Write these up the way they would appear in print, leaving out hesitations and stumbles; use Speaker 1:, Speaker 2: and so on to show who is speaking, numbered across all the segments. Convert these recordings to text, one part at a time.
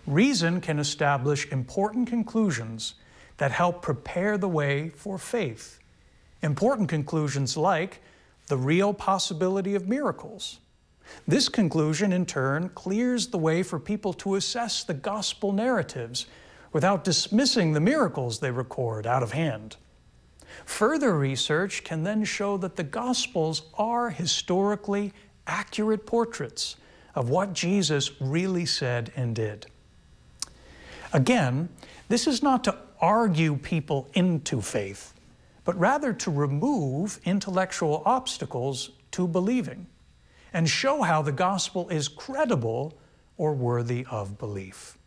Speaker 1: Reason can establish important conclusions that help prepare the way for faith. Important conclusions like the real possibility of miracles. This conclusion, in turn, clears the way for people to assess the gospel narratives without dismissing the miracles they record out of hand. Further research can then show that the Gospels are historically accurate portraits of what Jesus really said and did. Again, this is not to argue people into faith, but rather to remove intellectual obstacles to believing and show how the gospel is credible or worthy of belief.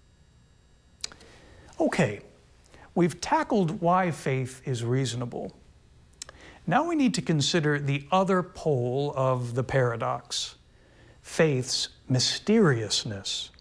Speaker 1: Okay, we've tackled why faith is reasonable. Now we need to consider the other pole of the paradox, faith's mysteriousness.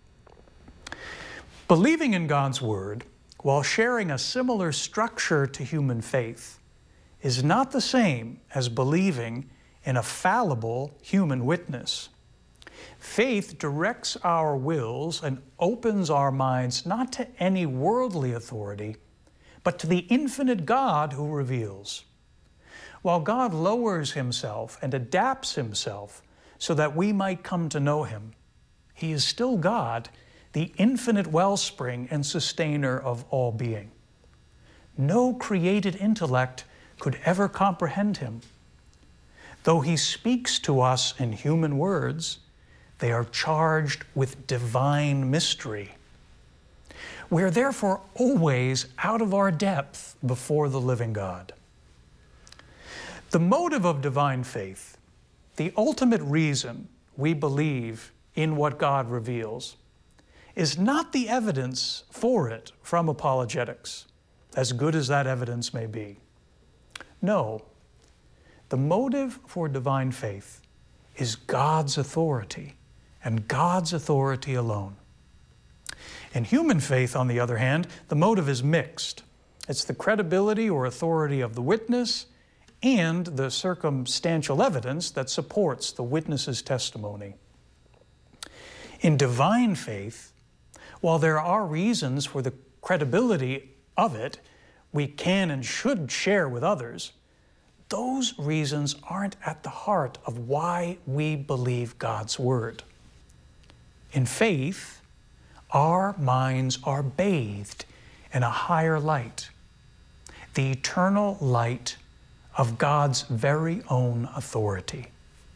Speaker 1: Believing in God's Word, while sharing a similar structure to human faith, is not the same as believing in a fallible human witness. Faith directs our wills and opens our minds not to any worldly authority, but to the infinite God who reveals. While God lowers Himself and adapts Himself so that we might come to know Him, He is still God, the infinite wellspring and sustainer of all being. No created intellect could ever comprehend Him. Though He speaks to us in human words, they are charged with divine mystery. We are therefore always out of our depth before the living God. The motive of divine faith, the ultimate reason we believe in what God reveals, is not the evidence for it from apologetics, as good as that evidence may be. No, the motive for divine faith is God's authority, and God's authority alone. In human faith, on the other hand, the motive is mixed. It's the credibility or authority of the witness and the circumstantial evidence that supports the witness's testimony. In divine faith, while there are reasons for the credibility of it we can and should share with others, those reasons aren't at the heart of why we believe God's Word. In faith, our minds are bathed in a higher light, the eternal light of God's very own authority.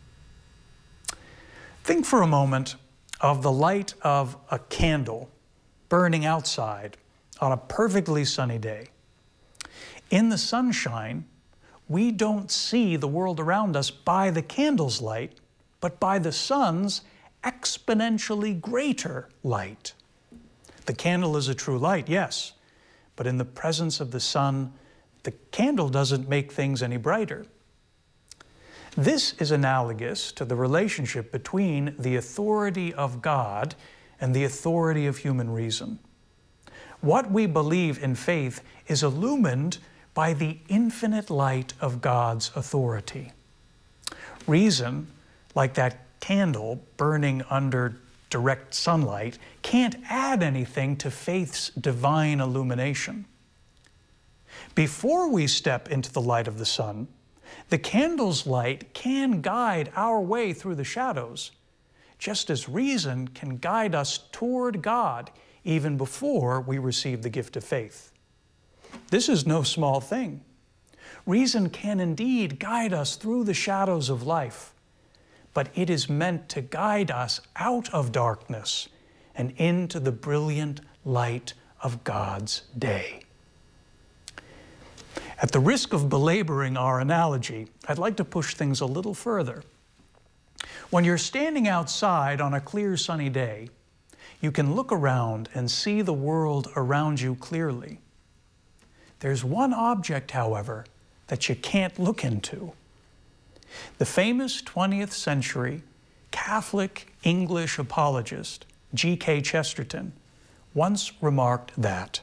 Speaker 1: Think for a moment of the light of a candle burning outside on a perfectly sunny day. In the sunshine, we don't see the world around us by the candle's light, but by the sun's exponentially greater light. The candle is a true light, yes, but in the presence of the sun, the candle doesn't make things any brighter. This is analogous to the relationship between the authority of God and the authority of human reason. What we believe in faith is illumined by the infinite light of God's authority. Reason, like that candle burning under direct sunlight, can't add anything to faith's divine illumination. Before we step into the light of the sun, the candle's light can guide our way through the shadows, just as reason can guide us toward God even before we receive the gift of faith. This is no small thing. Reason can indeed guide us through the shadows of life, but it is meant to guide us out of darkness and into the brilliant light of God's day. At the risk of belaboring our analogy, I'd like to push things a little further. When you're standing outside on a clear sunny day, you can look around and see the world around you clearly. There's one object, however, that you can't look into. The famous 20th century Catholic English apologist G.K. Chesterton once remarked that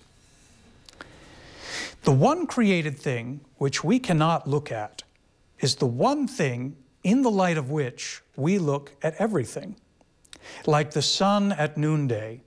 Speaker 1: the one created thing which we cannot look at is the one thing in the light of which we look at everything. Like the sun at noonday,